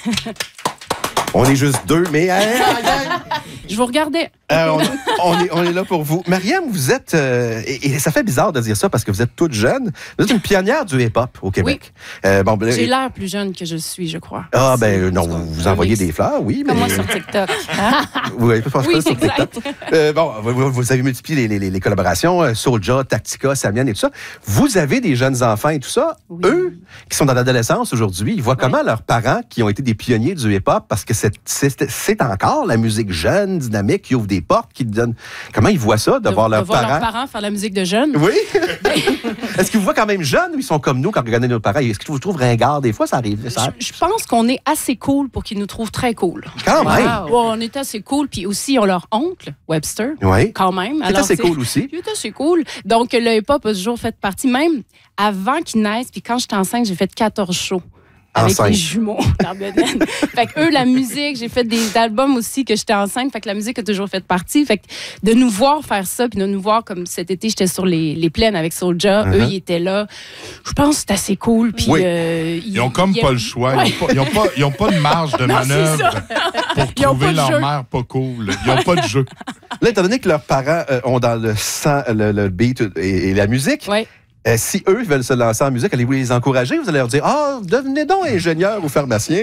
On est juste deux, mais... Je vous regardais. On est là pour vous. Mariam, vous êtes... et ça fait bizarre de dire ça parce que vous êtes toute jeune. Vous êtes une pionnière du hip-hop au Québec. Oui. J'ai l'air plus jeune que je suis, je crois. Ah, ben non, vous envoyez des fleurs, oui. Comme moi sur TikTok. Oui, pas oui, sur TikTok. Vous avez multiplié les collaborations, Soulja, Tactica, Samian et tout ça. Vous avez des jeunes enfants et tout ça. Oui. Eux, qui sont dans l'adolescence aujourd'hui, ils voient comment leurs parents, qui ont été des pionniers du hip-hop, parce que c'est encore la musique jeune, dynamique, qui ouvre des portes, qui donnent... Comment ils voient ça, de voir leurs parents faire la musique de jeunes? Oui. Est-ce qu'ils vous voient quand même jeunes ou ils sont comme nous quand vous regardez nos parents? Est-ce qu'ils vous trouvent ringards? Des fois, ça arrive. Je pense qu'on est assez cool pour qu'ils nous trouvent très cool. Quand même. Ouais, on est assez cool. Puis aussi, on leur oncle, Webster. Oui. Quand même. C'est assez cool aussi. C'est assez cool. Donc, le hip-hop a toujours fait partie. Même avant qu'ils naissent, puis quand j'étais enceinte, j'ai fait 14 shows. Avec les jumeaux dans Bedaine. Fait que eux, la musique, j'ai fait des albums aussi que j'étais enceinte. Fait que la musique a toujours fait partie. Fait que de nous voir faire ça, puis de nous voir comme cet été, j'étais sur les plaines avec Soulja. Eux, ils étaient là. Je pense que c'est assez cool. Puis, ils ont comme pas le choix. Ils ont pas de marge de manœuvre pour trouver leur mère pas cool. Ils ont pas de jeu. Là, étant donné que leurs parents ont dans le sang le beat et la musique, si eux veulent se lancer en musique, allez-vous les encourager? Vous allez leur dire, devenez donc ingénieur ou pharmacien.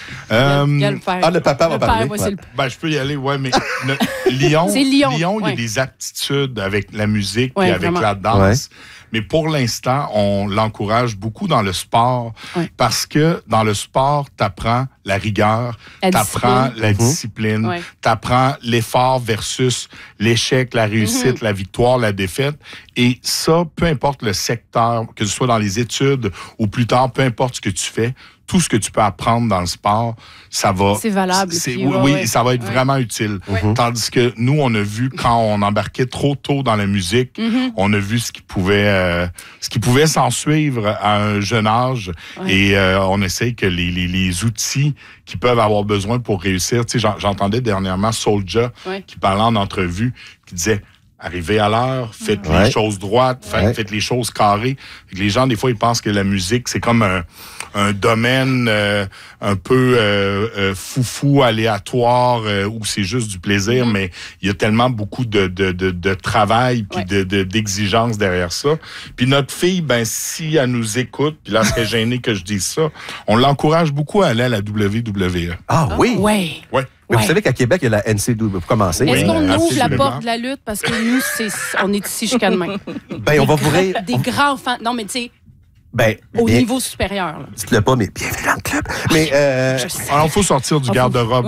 Le papa va parler. Je peux y aller, mais Lyon, il y a des aptitudes avec la musique et avec la danse. Mais pour l'instant, on l'encourage beaucoup dans le sport parce que dans le sport, tu apprends la rigueur, tu apprends la discipline, tu apprends l'effort versus l'échec, la réussite, la victoire, la défaite. Et ça, peu importe le secteur, que ce soit dans les études ou plus tard, peu importe ce que tu fais, tout ce que tu peux apprendre dans le sport, ça va... C'est valable. Ça va être vraiment utile. Tandis que nous, on a vu, quand on embarquait trop tôt dans la musique, on a vu ce qui pouvait s'en suivre à un jeune âge. Et on essaye que les outils qui peuvent avoir besoin pour réussir... Tu sais, j'entendais dernièrement Soulja qui parlait en entrevue, qui disait... Arrivez à l'heure, faites les choses droites, faites les choses carrées. Les gens, des fois, ils pensent que la musique, c'est comme un domaine un peu foufou, aléatoire, où c'est juste du plaisir, mais il y a tellement beaucoup de travail puis d'exigences derrière ça. Puis notre fille, si elle nous écoute, puis là, elle serait gênée que je dise ça, on l'encourage beaucoup à aller à la WWE. Ah oui? Oui. Mais vous savez qu'à Québec, il y a la NCW pour commencer. Est-ce qu'on ouvre la porte de la lutte? Parce que nous, on est ici jusqu'à demain. On va vous des grands fans. Non, mais tu sais, au niveau supérieur. Dites-le pas, mais bienvenue dans le club. Mais alors, il faut sortir du garde-robe.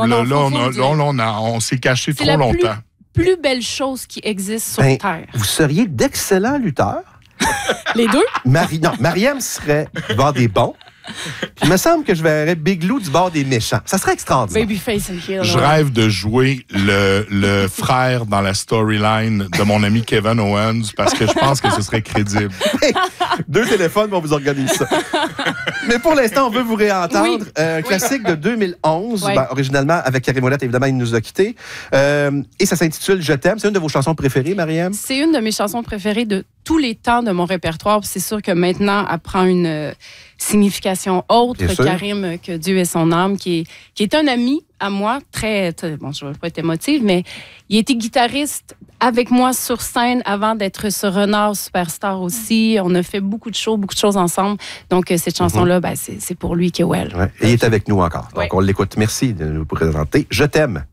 On s'est caché trop longtemps. C'est la plus belle chose qui existe sur Terre. Vous seriez d'excellents lutteurs. Les deux? Mariam serait du bord des bons. Il me semble que je verrais Big Lou du bord des méchants. Ça serait extraordinaire. Babyface and Heel. Je rêve de jouer le frère dans la storyline de mon ami Kevin Owens parce que je pense que ce serait crédible. Hey, 2 téléphones, on vous organise ça. Mais pour l'instant, on veut vous réentendre. Un classique de 2011, originalement avec Carrie Mollette, évidemment, il nous a quittés. Et ça s'intitule « Je t'aime ». C'est une de vos chansons préférées, Mariam? C'est une de mes chansons préférées de tous les temps de mon répertoire. C'est sûr que maintenant, elle prend une signification autre, Karim, que Dieu ait son âme, qui est un ami à moi, très bon, je ne vais pas être émotive, mais il était guitariste avec moi sur scène avant d'être ce Renard Superstar aussi. On a fait beaucoup de choses ensemble. Donc, cette chanson-là, c'est pour lui que Et il est avec nous encore. Donc, on l'écoute. Merci de nous présenter. Je t'aime.